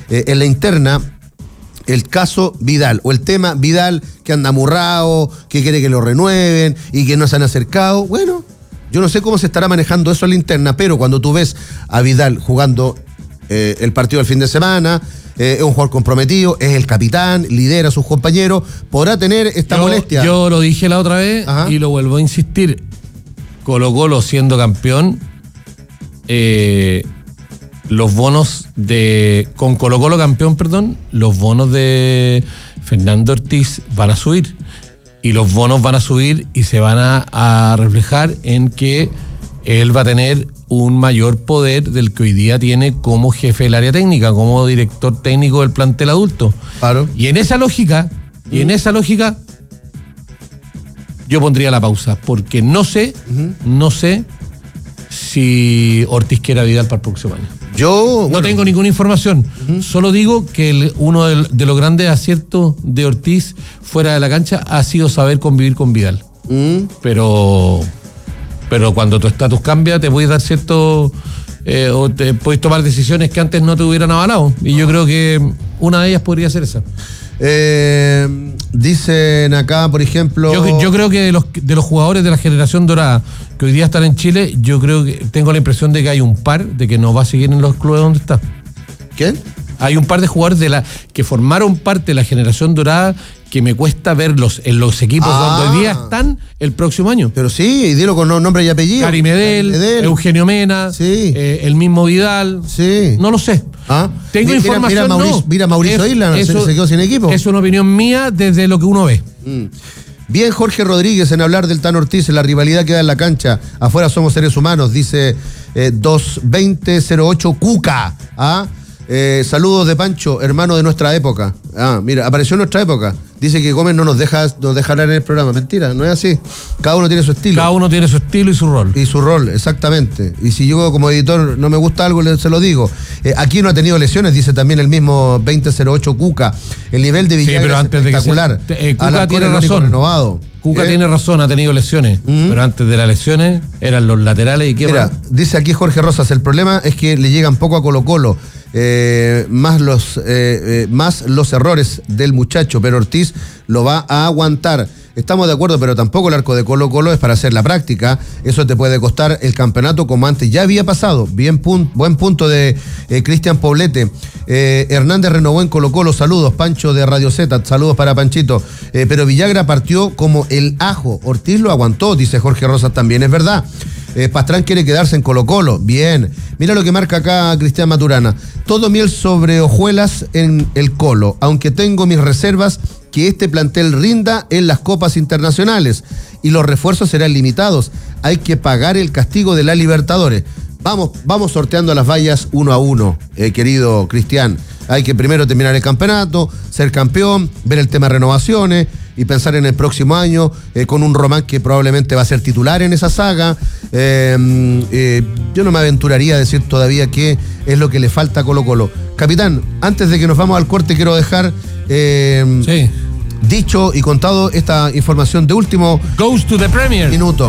en la interna el caso Vidal, o el tema Vidal que anda amurrado, que quiere que lo renueven y que no se han acercado. Bueno, yo no sé cómo se estará manejando eso en la interna, pero cuando tú ves a Vidal jugando el partido del fin de semana, es un jugador comprometido, es el capitán, lidera a sus compañeros, podrá tener esta molestia. Yo lo dije la otra vez. Ajá. Y lo vuelvo a insistir. Colo-Colo siendo campeón, los bonos con Colo-Colo campeón, los bonos de Fernando Ortiz van a subir. Y los bonos van a subir y se van a reflejar en que él va a tener un mayor poder del que hoy día tiene como jefe del área técnica, como director técnico del plantel adulto. Claro. Y en esa lógica, yo pondría la pausa, porque no sé si Ortiz quiere a Vidal para el próximo año. No tengo ninguna información. Solo digo que uno de los grandes aciertos de Ortiz fuera de la cancha ha sido saber convivir con Vidal. Pero cuando tu estatus cambia, te puedes dar o te puedes tomar decisiones que antes no te hubieran avalado. Y yo creo que una de ellas podría ser esa. Dicen acá, por ejemplo... Yo creo que de los jugadores de la generación dorada que hoy día están en Chile, yo creo que tengo la impresión de que hay un par de que no va a seguir en los clubes donde está. ¿Quién? Hay un par de jugadores que formaron parte de la generación dorada que me cuesta verlos en los equipos donde hoy día están el próximo año. Pero sí, dilo con nombre y apellido. Gary Medel, Eugenio Mena, sí. El mismo Vidal. Sí. No lo sé. Tengo información. Mira Mauricio Isla, se quedó sin equipo. Es una opinión mía desde lo que uno ve. Bien, Jorge Rodríguez, en hablar del Tano Ortiz, la rivalidad queda en la cancha. Afuera somos seres humanos, dice 22008 Cuca. Saludos de Pancho, hermano de nuestra época. Mira, apareció en nuestra época. Dice que Gómez no nos deja hablar en el programa. Mentira, no es así. Cada uno tiene su estilo. Cada uno tiene su estilo y su rol. Y su rol, exactamente. Y si yo como editor no me gusta algo, se lo digo. Aquí no ha tenido lesiones, dice también el mismo 2008 Cuca. El nivel de Villagra es espectacular. Cuca tiene razón. Renovado. Cuca tiene razón, ha tenido lesiones. Pero antes de las lesiones eran los laterales y qué más. Dice aquí Jorge Rosas, el problema es que le llegan poco a Colo-Colo. Más los errores del muchacho, pero Ortiz lo va a aguantar. Estamos de acuerdo, pero tampoco el arco de Colo-Colo es para hacer la práctica. Eso te puede costar el campeonato como antes ya había pasado. Buen punto de Cristian Poblete. Hernández renovó en Colo-Colo. Saludos, Pancho de Radio Z. Saludos para Panchito. Pero Villagra partió como el ajo. Ortiz lo aguantó, dice Jorge Rosas también. Es verdad. Pastrán quiere quedarse en Colo-Colo. Bien. Mira lo que marca acá Cristian Maturana. Todo miel sobre hojuelas en el Colo. Aunque tengo mis reservas, que este plantel rinda en las copas internacionales y los refuerzos serán limitados. Hay que pagar el castigo de la Libertadores. Vamos sorteando las vallas uno a uno, querido Cristian. Hay que primero terminar el campeonato, ser campeón, ver el tema de renovaciones y pensar en el próximo año con un Román que probablemente va a ser titular en esa saga. Yo no me aventuraría a decir todavía qué es lo que le falta a Colo-Colo. Capitán, antes de que nos vamos al corte, quiero dejar dicho y contado esta información de último Goes to the Premier minuto.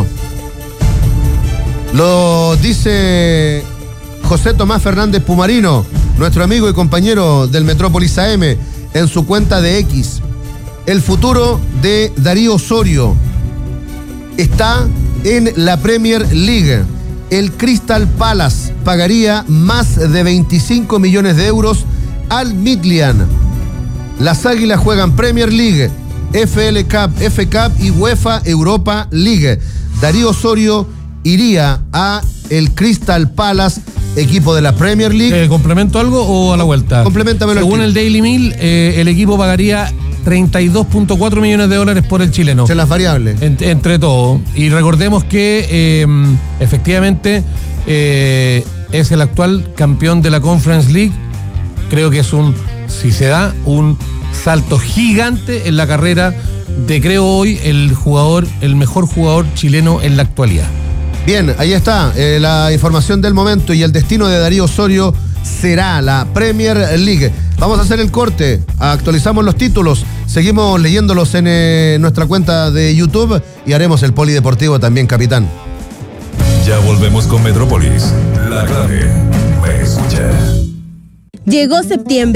Lo dice José Tomás Fernández Pumarino, nuestro amigo y compañero del Metrópolis AM, en su cuenta de X. El futuro de Darío Osorio está en la Premier League. El Crystal Palace pagaría más de 25 millones de euros al Midtjylland. Las Águilas juegan Premier League, FL Cup, F Cup y UEFA Europa League. Darío Osorio iría a el Crystal Palace, equipo de la Premier League. ¿Complemento algo o a la vuelta? Complementamelo. Según el Daily Mail, el equipo pagaría 32.4 millones de dólares por el chileno. Entre las variables. Entre todo. Y recordemos que efectivamente es el actual campeón de la Conference League. Creo que es si se da, un salto gigante en la carrera de, creo hoy, el mejor jugador chileno en la actualidad. Bien, ahí está la información del momento y el destino de Darío Osorio será la Premier League. Vamos a hacer el corte, actualizamos los títulos, seguimos leyéndolos en nuestra cuenta de YouTube y haremos el polideportivo también, capitán. Ya volvemos con Metrópolis, la clave, me escucha. Llegó septiembre.